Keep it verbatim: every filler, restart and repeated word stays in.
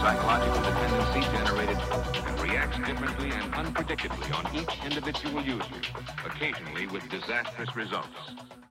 psychological dependency generated and reacts differently and unpredictably on each individual user, occasionally with disastrous results.